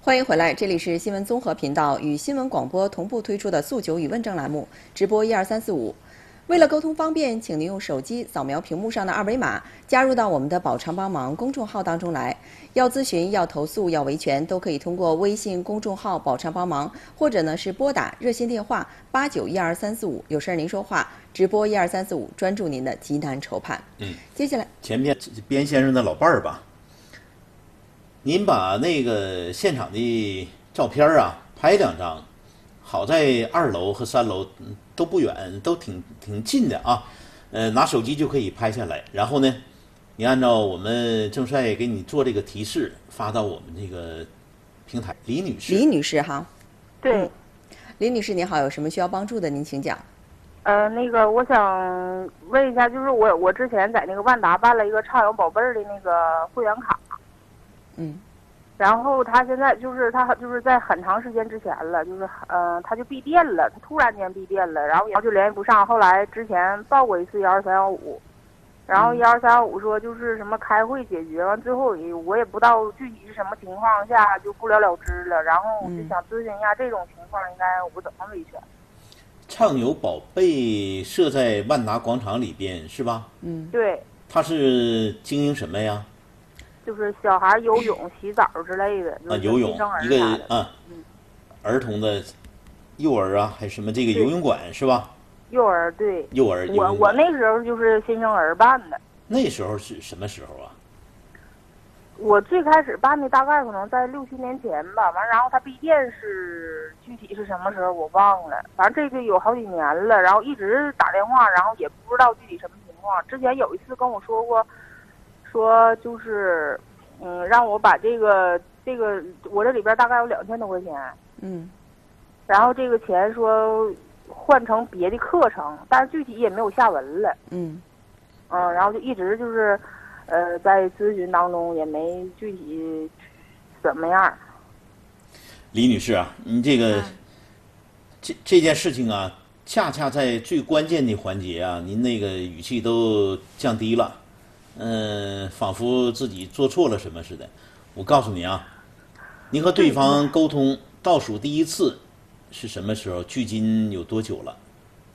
欢迎回来，这里是新闻综合频道与新闻广播同步推出的诉求与问政栏目，直播12345。为了沟通方便，请您用手机扫描屏幕上的二维码，加入到我们的“宝常帮忙”公众号当中来。要咨询、要投诉、要维权，都可以通过微信公众号“宝常帮忙”，或者呢是拨打热线电话89123345，有事儿您说话，直播12345，专注您的急难愁盼。接下来前面边先生的老伴儿吧，您把那个现场的照片啊拍2张，好在2楼和3楼都不远，都挺近的啊。拿手机就可以拍下来，然后呢，你按照我们郑帅给你做这个提示发到我们这个平台。李女士， 李女士哈， 对， 李女士您好，有什么需要帮助的您请讲。 那个我想问一下，就是我之前在那个万达办了一个畅游宝贝儿的那个会员卡，然后他现在就是在很长时间之前了，就是他就闭店了，他突然间闭店了，然后就联系不上，后来之前报过一次12315，然后12315说就是什么开会解决完，最后我也不知道具体是什么情况下就不了了之了，然后我就想咨询一下这种情况应该我怎么维权。 畅游宝贝设在万达广场里边是吧？ 对。 它是经营什么呀？ 就是小孩游泳、洗澡之类的。 游泳一个儿童的幼儿啊，还是什么这个游泳馆是吧？ 幼儿对。 幼儿。 我那时候就是新生儿办的。 那时候是什么时候啊？ 我最开始办的大概可能在6、7年前吧，完然后他闭店是具体是什么时候我忘了，反正这个有好几年了，然后一直打电话，然后也不知道具体什么情况。之前有一次跟我说过，说就是让我把这个我这里边大概有2000多块钱，然后这个钱说换成别的课程，但是具体也没有下文了，然后就一直就是在咨询当中也没具体怎么样。 李女士啊，你这个这件事情啊，恰恰在最关键的环节啊，您那个语气都降低了，仿佛自己做错了什么似的。我告诉你啊，您和对方沟通倒数第1次是什么时候？距今有多久了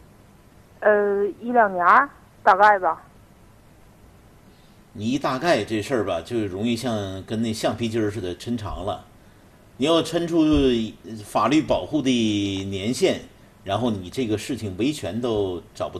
？1、2年大概吧。 你一大概这事儿吧，就容易像跟那橡皮筋似的抻长了。你要抻出法律保护的年限，然后你这个事情维权都找不到。